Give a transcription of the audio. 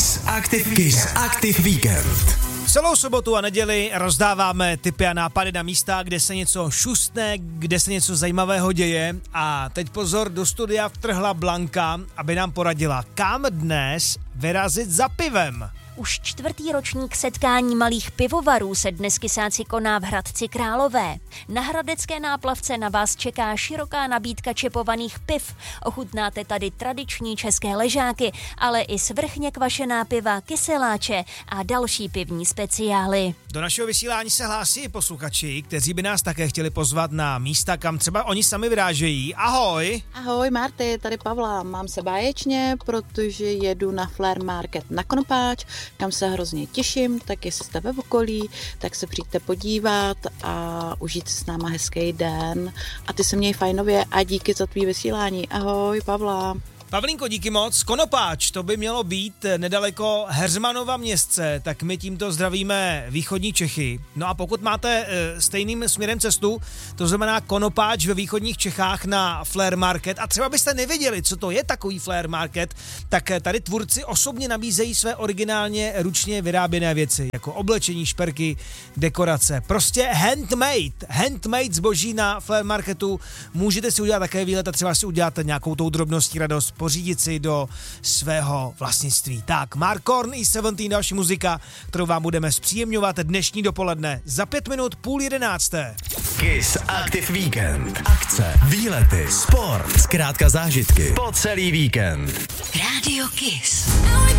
Kiss Active Weekend. Celou sobotu a neděli rozdáváme tipy a nápady na místa, kde se něco šustne, kde se něco zajímavého děje. A teď pozor, do studia vtrhla Blanka, aby nám poradila, kam dnes vyrazit za pivem. Už 4. ročník setkání malých pivovarů se dnes Kysáci koná v Hradci Králové. Na hradecké náplavce na vás čeká široká nabídka čepovaných piv. Ochutnáte tady tradiční české ležáky, ale i svrchně kvašená piva, kyseláče a další pivní speciály. Do našeho vysílání se hlásí posluchači, kteří by nás také chtěli pozvat na místa, kam třeba oni sami vyrážejí. Ahoj! Ahoj Marty, tady Pavla. Mám se báječně, protože jedu na Flare Market na Konopáč, kam se hrozně těším, tak jestli jste ve okolí, tak se přijďte podívat a užijte s náma hezký den. A ty se měj fajnově a díky za tvý vysílání. Ahoj, Pavla. Pavlínko, díky moc. Konopáč, to by mělo být nedaleko Heřmanova Městce, tak my tímto zdravíme východní Čechy. No a pokud máte stejným směrem cestu, to znamená Konopáč ve východních Čechách na Flare Market a třeba byste nevěděli, co to je takový Flare Market, tak tady tvůrci osobně nabízejí své originálně ručně vyráběné věci, jako oblečení, šperky, dekorace. Prostě handmade zboží na Flare Marketu. Můžete si udělat také výlet a třeba si uděláte nějakou tou drobností radost, pořídit si do svého vlastnictví. Tak, Mark Korn i 17, další muzika, kterou vám budeme zpříjemňovat dnešní dopoledne. Za 5 minut 10:30. Kiss Active Weekend. Akce, výlety, sport, zkrátka zážitky po celý víkend. Rádio Kiss.